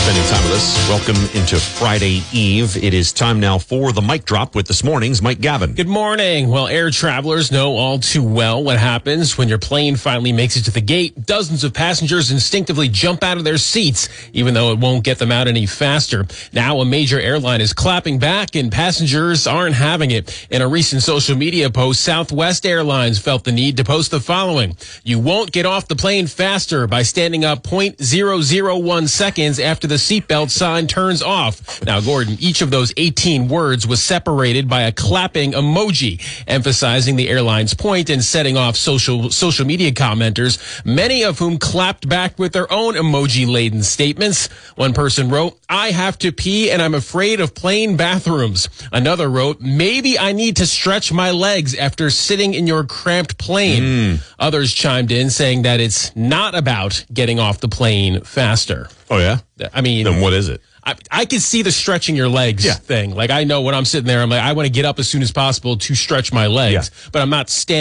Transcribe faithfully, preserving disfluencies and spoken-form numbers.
spending time with us. Welcome into Friday Eve. It is time now for the Mic Drop with this morning's Mike Gavin. Good morning. Well, air travelers know all too well what happens when your plane finally makes it to the gate. Dozens of passengers instinctively jump out of their seats, even though it won't get them out any faster. Now a major airline is clapping back, and passengers aren't having it. In a recent social media post, Southwest Airlines felt the need to post the following: "You won't get off the plane faster by standing up zero point zero zero one seconds after the seatbelt sign turns off." Now, Gordon, each of those eighteen words was separated by a clapping emoji, emphasizing the airline's point and setting off social social media commenters, many of whom clapped back with their own emoji-laden statements. One person wrote, "I have to pee and I'm afraid of plane bathrooms." Another wrote, "Maybe I need to stretch my legs after sitting in your cramped plane." Mm. Others chimed in saying that it's not about getting off the plane faster. Oh, yeah? I mean, then what is it? I, I can see the stretching your legs yeah. thing. Like, I know when I'm sitting there, I'm like, I want to get up as soon as possible to stretch my legs, yeah. but I'm not standing